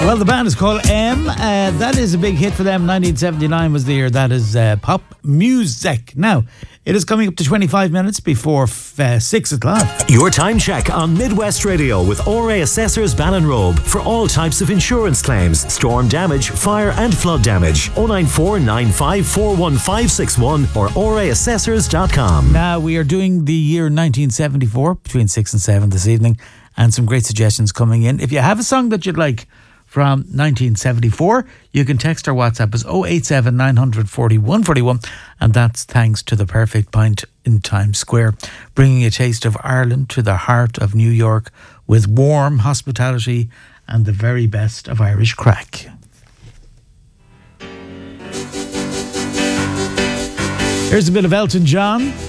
Well, the band is called M. That is a big hit for them. 1979 was the year. That is pop music. Now, it is coming up to 25 minutes before 6 o'clock. Your time check on Midwest Radio with ORA Assessors Ballinrobe for all types of insurance claims, storm damage, fire and flood damage. 094 9541561 or oraassessors.com. Now, we are doing the year 1974 between 6 and 7 this evening, and some great suggestions coming in. If you have a song that you'd like from 1974, you can text our WhatsApp as 087 940 141, and that's thanks to the Perfect Pint in Times Square, bringing a taste of Ireland to the heart of New York with warm hospitality and the very best of Irish crack. Here's a bit of Elton John.